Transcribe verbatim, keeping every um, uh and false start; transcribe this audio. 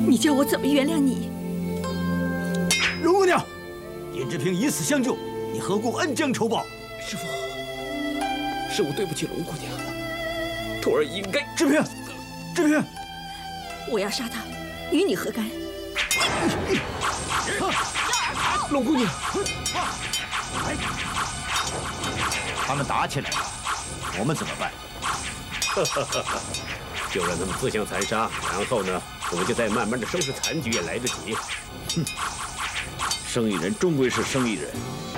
你叫我怎么原谅你？ 荣姑娘，尹志平以死相救，你何故恩将仇报？ 师父，是我对不起龙姑娘，徒儿应该。 志平，志平， 我要杀他，与你何干？ 龙姑娘， 他们打起来了，我们怎么办？ 就让他们自相残杀，然后呢，我们就再慢慢的收拾残局也来得及。 哼，生意人终归是生意人。